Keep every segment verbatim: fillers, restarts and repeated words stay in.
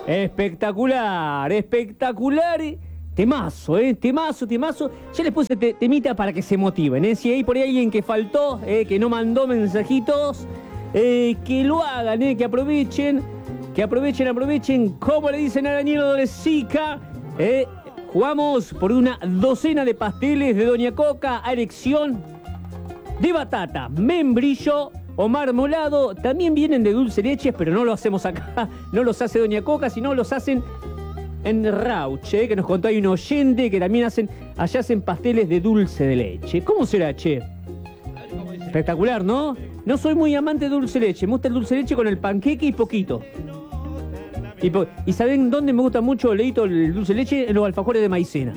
Espectacular, espectacular. Temazo, eh, temazo, temazo. Ya les puse te, temita para que se motiven, eh. Si hay por ahí alguien que faltó, eh, que no mandó mensajitos, eh, que lo hagan, eh, que aprovechen, que aprovechen, aprovechen. Como le dicen a Daniel Dolesica, eh, jugamos por una docena de pasteles de Doña Coca a elección de batata, membrillo o marmolado. También vienen de dulce leche, pero no lo hacemos acá, no los hace Doña Coca, sino los hacen en Rauche, eh, que nos contó hay un oyente que también hacen, allá hacen pasteles de dulce de leche. ¿Cómo será, che? Espectacular, ¿no? No soy muy amante de dulce leche, me gusta el dulce leche con el panqueque y poquito. Y, po ¿Y saben dónde me gusta mucho, Leito, el dulce leche? En los alfajores de maicena.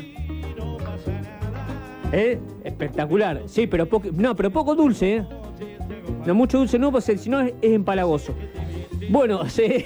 ¿Eh? Espectacular. Sí, pero poco, no, pero poco dulce, ¿eh? No mucho dulce, no, porque si no es, es empalagoso. Bueno, sí.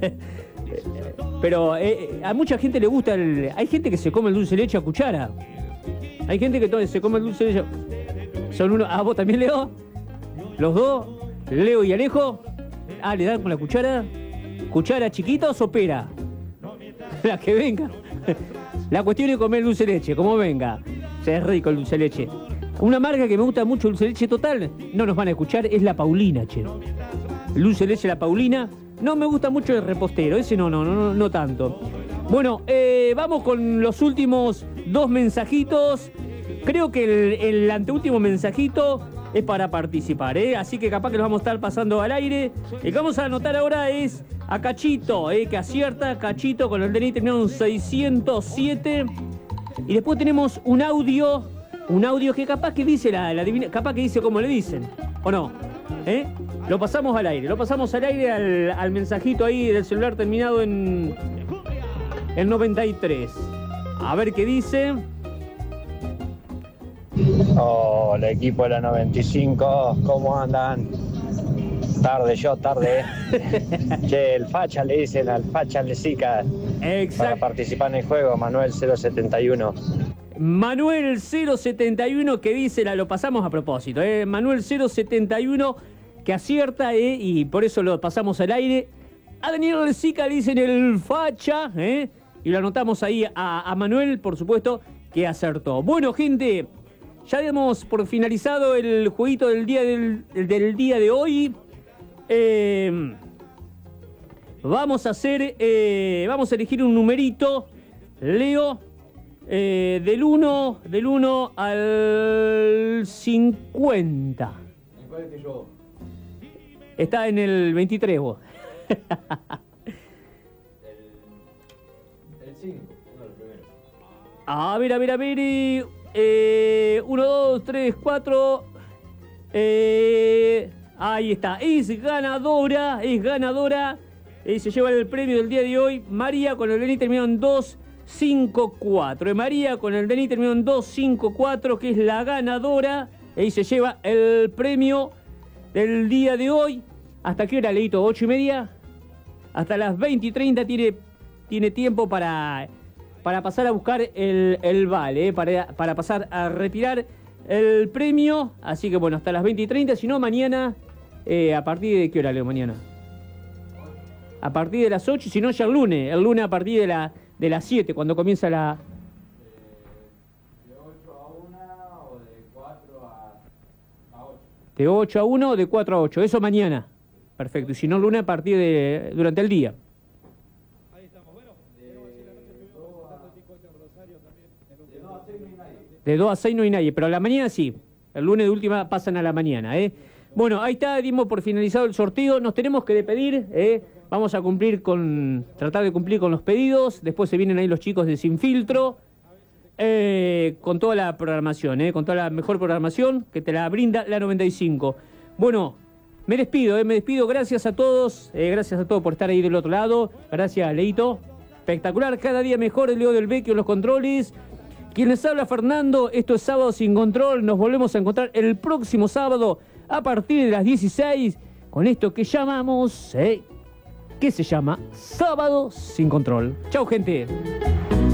Pero eh, a mucha gente le gusta el... Hay gente que se come el dulce de leche a cuchara. Hay gente que todo, se come el dulce de leche. Son uno... Ah, ¿vos también, Leo? ¿Los dos? ¿Leo y Alejo? Ah, ¿le dan con la cuchara? ¿Cuchara chiquita o sopera? La que venga. La cuestión es comer dulce de leche, como venga. O sea, es rico el dulce de leche. Una marca que me gusta mucho, el dulce de leche total, no nos van a escuchar, es la Paulina, che. El dulce de leche, la Paulina. No me gusta mucho el repostero, ese no, no, no, no, no tanto. Bueno, eh, vamos con los últimos dos mensajitos. Creo que el, el anteúltimo mensajito es para participar, ¿eh? Así que capaz que los vamos a estar pasando al aire. El que vamos a anotar ahora es a Cachito, ¿eh? Que acierta, Cachito con el D N I terminado en seiscientos siete. Y después tenemos un audio, un audio que capaz que dice la, la divina, capaz que dice como le dicen, ¿o no? ¿Eh? Lo pasamos al aire, lo pasamos al aire al, al mensajito ahí del celular terminado en, en noventa y tres. A ver qué dice. Hola, equipo de la noventa y cinco, ¿cómo andan? Tarde yo, tarde. Che, el facha le dicen al facha Lesica para participar en el juego, Manuel cero setenta y uno. Manuel cero setenta y uno que dice, la, lo pasamos a propósito, ¿eh? Manuel cero setenta y uno que acierta, ¿eh? Y por eso lo pasamos al aire. A Daniel Lesica le dicen el facha, ¿eh? Y lo anotamos ahí a, a Manuel, por supuesto, que acertó. Bueno, gente, ya damos por finalizado el jueguito del día, del, del día de hoy. Eh, vamos a hacer, eh, vamos a elegir un numerito, Leo, eh, del uno, del uno al cincuenta. ¿Cuál es que yo? Está en el veintitrés vos. El cinco, uno de los primeros. A ver, a ver, a ver. Eh, uno, dos, tres, cuatro. Eh, ahí está. Es ganadora, es ganadora. Y se lleva el premio del día de hoy. María con el D N I terminado en dos cinco cuatro. María con el D N I terminado en dos cinco cuatro, que es la ganadora. Y se lleva el premio del día de hoy. ¿Hasta qué hora, Leito? ¿Ocho y media? Hasta las veinte y treinta tiene, tiene tiempo para, para pasar a buscar el, el vale, ¿eh? para, para pasar a retirar el premio. Así que bueno, hasta las veinte y treinta. Si no, mañana, eh, ¿a partir de qué hora, Leo, mañana? A partir de las ocho, si no, ya el lunes. El lunes a partir de, la, de las siete, cuando comienza la... De ocho a una o de cuatro a ocho. Eso mañana. Perfecto. Y si no, lunes a partir de... durante el día. Ahí estamos. Bueno, de dos a seis no hay nadie. Pero a la mañana sí. El lunes de última pasan a la mañana, ¿eh? Bueno, ahí está. Dimos por finalizado el sorteo. Nos tenemos que despedir, ¿eh? Vamos a cumplir con... tratar de cumplir con los pedidos. Después se vienen ahí los chicos de Sin Filtro. Eh, con toda la programación, eh, con toda la mejor programación que te la brinda la noventa y cinco. Bueno, me despido, eh, me despido. Gracias a todos, eh, gracias a todos por estar ahí del otro lado. Gracias, Leito. Espectacular, cada día mejor. El Leo del Vecchio en los controles. Quien les habla, Fernando. Esto es Sábado Sin Control. Nos volvemos a encontrar el próximo sábado a partir de las dieciséis con esto que llamamos, eh, que se llama Sábado Sin Control. Chau, gente.